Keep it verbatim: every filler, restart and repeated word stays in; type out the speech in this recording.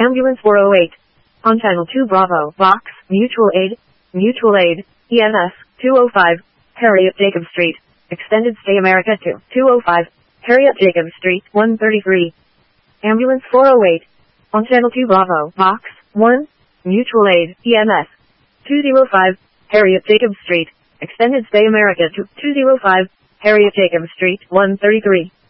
Ambulance four oh eight. On Channel two Bravo, Box, Mutual Aid, Mutual Aid, E M S, two oh five, Harriet Jacobs Street, Extended Stay America two, two oh five, Harriet Jacobs Street, one thirty-three. Ambulance four oh eight. On Channel two Bravo, Box, one, Mutual Aid, E M S, two oh five, Harriet Jacobs Street, Extended Stay America two, two oh five, Harriet Jacobs Street, one thirty-three.